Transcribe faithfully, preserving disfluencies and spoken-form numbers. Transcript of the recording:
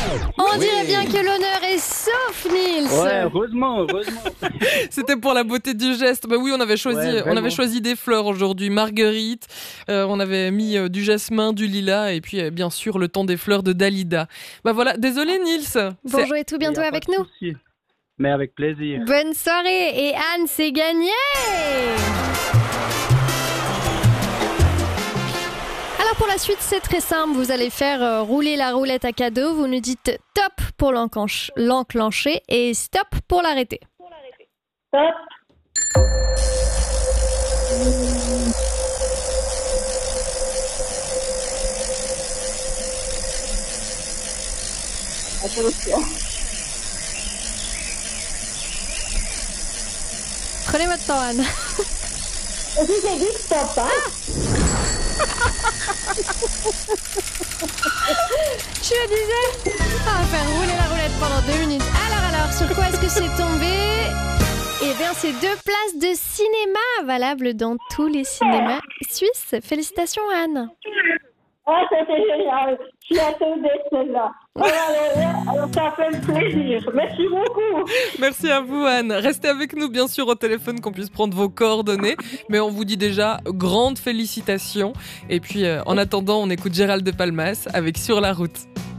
On Oui. dirait bien que l'honneur est sauf, Nils. Ouais, heureusement, heureusement. C'était pour la beauté du geste. Bah oui, on avait choisi, Ouais, on vraiment. avait choisi des fleurs aujourd'hui, marguerite. Euh, on avait mis euh, du jasmin, du lilas, et puis euh, bien sûr le temps des fleurs de Dalida. Bah voilà, désolé Nils. C'est- Bonjour et tout Il y a bientôt pas avec de nous. souci. Mais avec plaisir. Bonne soirée et Anne, c'est gagné. Alors pour la suite, c'est très simple. Vous allez faire euh, rouler la roulette à cadeau. Vous nous dites top pour l'enclench- l'enclencher et stop pour l'arrêter. Top. Attention. Prenez votre temps, Anne. Est-ce que j'ai dit stop, hein? Je me disais, on va faire rouler la roulette pendant deux minutes. Alors, alors, sur quoi est-ce que c'est tombé? Eh bien, c'est deux places de cinéma valables dans tous les cinémas suisses. Félicitations, Anne. Ah, c'était génial. Je suis attendue celle-là. Alors, alors, alors, ça fait plaisir. Merci beaucoup. Merci à vous Anne. Restez avec nous bien sûr au téléphone qu'on puisse prendre vos coordonnées. Mais on vous dit déjà grande félicitations. Et puis euh, en attendant, on écoute Gérald de Palmas avec Sur la route.